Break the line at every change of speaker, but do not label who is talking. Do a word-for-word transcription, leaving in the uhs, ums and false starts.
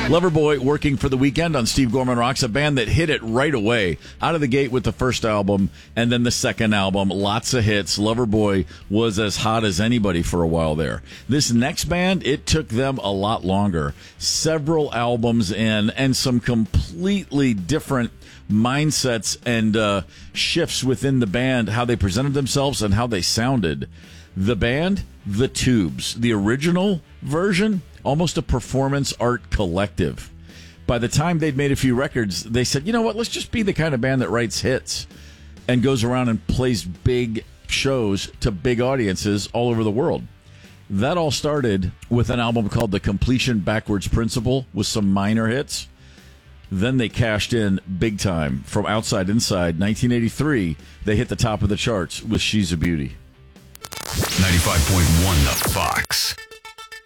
Loverboy working for the weekend on Steve Gorman Rocks, a band that hit it right away, out of the gate with the first album and then the second album. Lots of hits. Loverboy was as hot as anybody for a while there. This next band, it took them a lot longer. Several albums in and some completely different mindsets and uh, shifts within the band, how they presented themselves and how they sounded. The band, The Tubes, the original version, almost a performance art collective. By the time they'd made a few records, they said, you know what, let's just be the kind of band that writes hits and goes around and plays big shows to big audiences all over the world. That all started with an album called The Completion Backwards Principle with some minor hits. Then they cashed in big time from Outside Inside. nineteen eighty-three, they hit the top of the charts with She's a Beauty.
ninety-five point one The Fox.